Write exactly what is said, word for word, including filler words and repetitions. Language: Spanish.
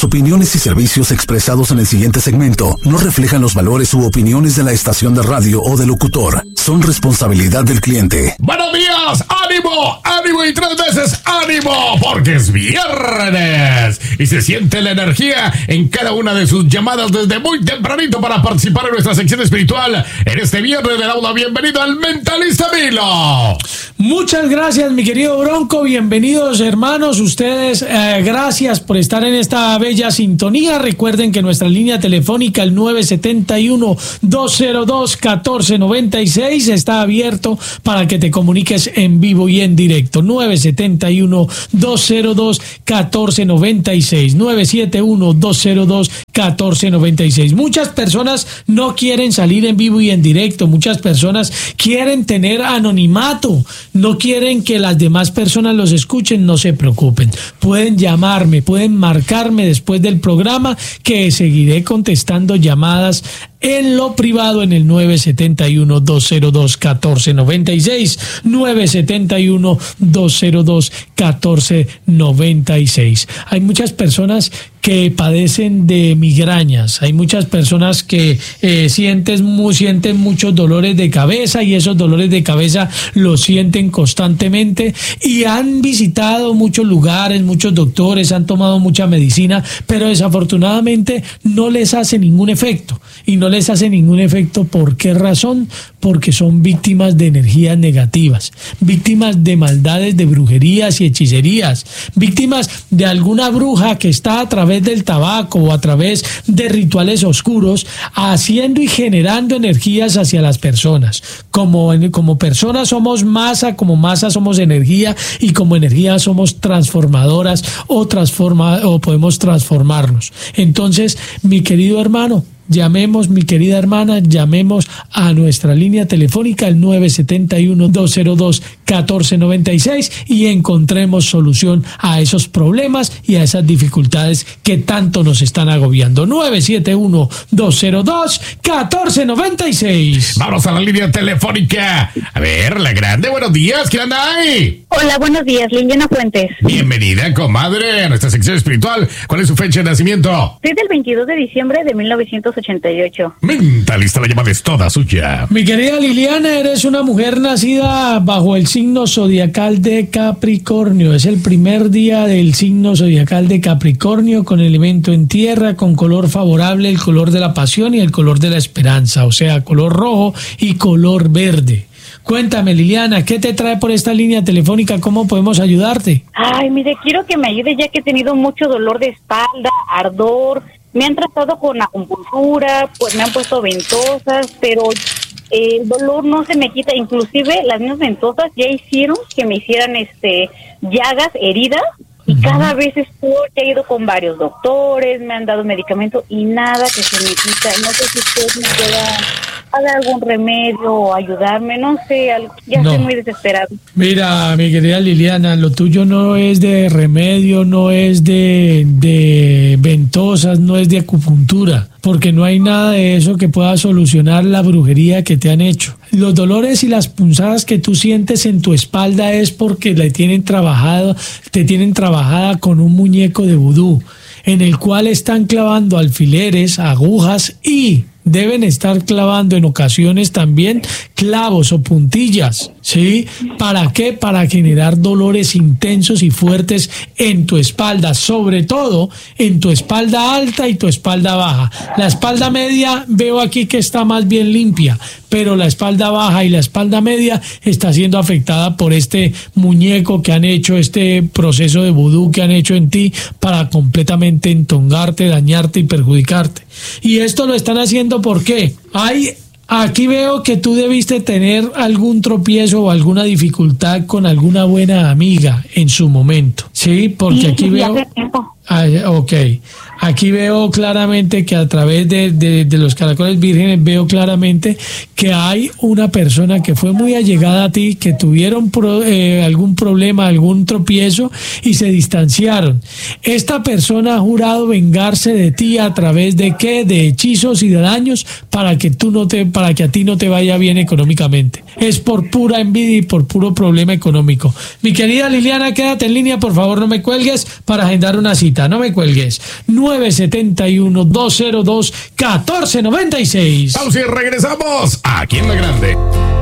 Las opiniones y servicios expresados en el siguiente segmento no reflejan los valores u opiniones de la estación de radio o del locutor. Son responsabilidad del cliente. ¡Buenos días! ¡Ánimo! ¡Ánimo y tres veces ánimo! Porque es viernes y se siente la energía en cada una de sus llamadas desde muy tempranito para participar en nuestra sección espiritual. En este viernes le damos la bienvenida al Mentalista Milo. Muchas gracias, mi querido Bronco. Bienvenidos, hermanos. Ustedes, eh, gracias por estar en esta bella sintonía. Recuerden que nuestra línea telefónica, el nueve siete uno, dos cero dos, uno cuatro nueve seis, está abierto para que te comuniques en vivo y en directo. nueve siete uno, dos cero dos, uno cuatro nueve seis. nueve siete uno, dos cero dos, uno cuatro nueve seis. Muchas personas no quieren salir en vivo y en directo. Muchas personas quieren tener anonimato. No quieren que las demás personas los escuchen. No se preocupen. Pueden llamarme, pueden marcarme después del programa, que seguiré contestando llamadas en lo privado en el nueve siete uno, dos cero dos, uno cuatro nueve seis. nueve siete uno, dos cero dos, uno cuatro nueve seis. Hay muchas personas que padecen de migrañas, hay muchas personas que eh, sienten, mu- sienten muchos dolores de cabeza, y esos dolores de cabeza los sienten constantemente y han visitado muchos lugares, muchos doctores, han tomado mucha medicina, pero desafortunadamente no les hace ningún efecto. Y no les hace ningún efecto, ¿por qué razón? Porque son víctimas de energías negativas, víctimas de maldades, de brujerías y hechicerías, víctimas de alguna bruja que está a través del tabaco o a través de rituales oscuros haciendo y generando energías hacia las personas. Como, como personas somos masa, como masa somos energía, y como energía somos transformadoras o, transforma, o podemos transformarnos. Entonces, mi querido hermano, llamemos, mi querida hermana, llamemos a nuestra línea telefónica, el nueve siete uno, dos cero dos, uno cuatro nueve seis, y encontremos solución a esos problemas y a esas dificultades que tanto nos están agobiando. nueve siete uno, dos cero dos, uno cuatro nueve seis. Vamos a la línea telefónica. A ver, la grande, buenos días, ¿quién anda ahí? Hola, buenos días, Liliana Fuentes. Bienvenida, comadre, a nuestra sección espiritual. ¿Cuál es su fecha de nacimiento? Soy del veintidós de diciembre de mil novecientos ochenta y ocho. Mentalista, la llamada es toda suya. Mi querida Liliana, eres una mujer nacida bajo el signo zodiacal de Capricornio. Es el primer día del signo zodiacal de Capricornio, con elemento en tierra, con color favorable, el color de la pasión y el color de la esperanza, o sea, color rojo y color verde. Cuéntame, Liliana, ¿qué te trae por esta línea telefónica? ¿Cómo podemos ayudarte? Ay, mire, quiero que me ayude, ya que he tenido mucho dolor de espalda, ardor. Me han tratado con acupuntura, pues me han puesto ventosas, pero eh, el dolor no se me quita. Inclusive las mismas ventosas ya hicieron que me hicieran este llagas, heridas, y uh-huh. cada vez es peor. Que he ido con varios doctores, me han dado medicamento y nada que se me quita. No sé si usted me pueda dar algún remedio o ayudarme, no sé, algo. Ya no. Estoy muy desesperado. Mira, mi querida Liliana, lo tuyo no es de remedio, no es de, de ventosas, no es de acupuntura, porque no hay nada de eso que pueda solucionar la brujería que te han hecho. Los dolores y las punzadas que tú sientes en tu espalda es porque le tienen trabajado, te tienen trabajada con un muñeco de vudú, en el cual están clavando alfileres, agujas, y deben estar clavando en ocasiones también clavos o puntillas, ¿sí? ¿Para qué? Para generar dolores intensos y fuertes en tu espalda, sobre todo en tu espalda alta y tu espalda baja. La espalda media veo aquí que está más bien limpia, pero la espalda baja y la espalda media está siendo afectada por este muñeco que han hecho, este proceso de vudú que han hecho en ti para completamente entongarte, dañarte y perjudicarte. Y esto lo están haciendo porque hay, aquí veo que tú debiste tener algún tropiezo o alguna dificultad con alguna buena amiga en su momento, ¿sí? Porque sí, aquí veo... Ah, ok, aquí veo claramente que a través de, de, de los caracoles vírgenes veo claramente que hay una persona que fue muy allegada a ti, que tuvieron pro, eh, algún problema, algún tropiezo y se distanciaron. Esta persona ha jurado vengarse de ti a través de qué, de hechizos y de daños para que tú no te, para que a ti no te vaya bien económicamente. Es por pura envidia y por puro problema económico. Mi querida Liliana, quédate en línea, por favor, no me cuelgues para agendar una cita. ahorita, no me cuelgues. nueve siete uno, dos cero dos, uno cuatro nueve seis. Pausa y regresamos aquí en La Grande.